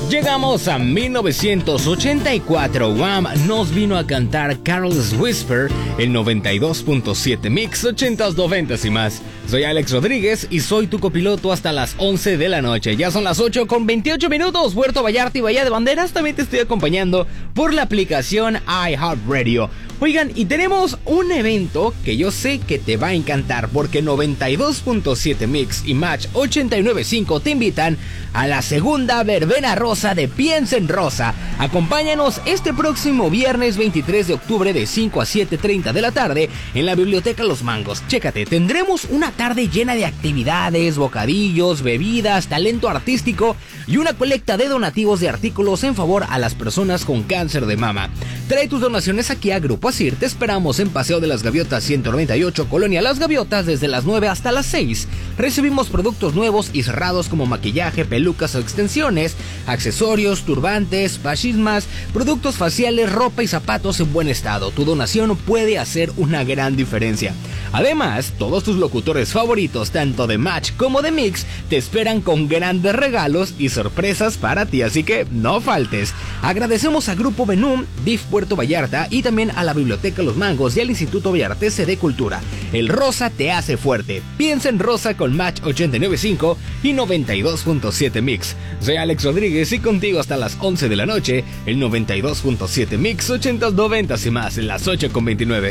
Llegamos a 1984. Wham nos vino a cantar Careless Whisper, el 92.7 Mix, 80s, 90s y más. Soy Alex Rodríguez y soy tu copiloto hasta las 11 de la noche. Ya son las 8:28. Puerto Vallarta y Bahía de Banderas. También te estoy acompañando por la aplicación iHeartRadio. Oigan, y tenemos un evento que yo sé que te va a encantar, porque 92.7 Mix y Match 89.5 te invitan a la segunda verbena rosa de Piensa en Rosa. Acompáñanos este próximo viernes 23 de octubre de 5 a 7:30 de la tarde en la Biblioteca Los Mangos. Chécate, tendremos una tarde llena de actividades, bocadillos, bebidas, talento artístico y una colecta de donativos de artículos en favor a las personas con cáncer de mama. Trae tus donaciones aquí a Grupo Asir. Te esperamos en Paseo de las Gaviotas 198, Colonia Las Gaviotas, desde las 9 hasta las 6. Recibimos productos nuevos y cerrados como maquillaje, pelucas o extensiones, accesorios, turbantes, pachismas, productos faciales, ropa y zapatos en buen estado. Tu donación puede hacer una gran diferencia. Además, todos tus locutores favoritos, tanto de Match como de Mix, te esperan con grandes regalos y sorpresas para ti, así que no faltes. Agradecemos a Grupo Venum, DIF Puerto Vallarta y también a la Biblioteca Los Mangos y al Instituto Vallartense de Cultura. El rosa te hace fuerte. Piensa en rosa con Match 89.5 y 92.7 Mix. Soy Alex Rodríguez y contigo hasta las 11 de la noche, el 92.7 Mix, 80s, 90s y más, en las 8:29.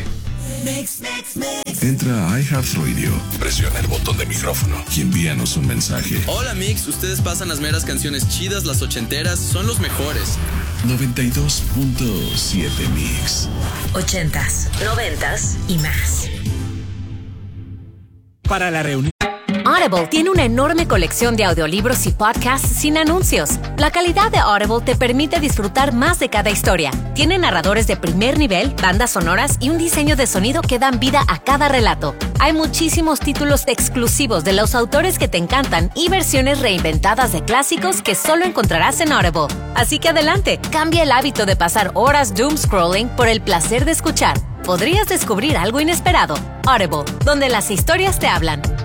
Entra a iHeartRadio, presiona el botón de micrófono y envíanos un mensaje. Hola Mix, ustedes pasan las meras canciones chidas, las ochenteras, son los mejores. 92.7 Mix. 80s, 90s y más. Para la reunión. Audible tiene una enorme colección de audiolibros y podcasts sin anuncios. La calidad de Audible te permite disfrutar más de cada historia. Tiene narradores de primer nivel, bandas sonoras y un diseño de sonido que dan vida a cada relato. Hay muchísimos títulos exclusivos de los autores que te encantan y versiones reinventadas de clásicos que solo encontrarás en Audible. Así que adelante, cambia el hábito de pasar horas doom scrolling por el placer de escuchar. Podrías descubrir algo inesperado. Audible, donde las historias te hablan.